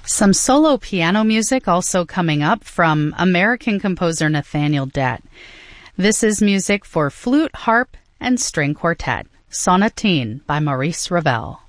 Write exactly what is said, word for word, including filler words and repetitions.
Some solo piano music also coming up from American composer Nathaniel Dett. This is music for flute, harp, and string quartet. Sonatine by Maurice Ravel.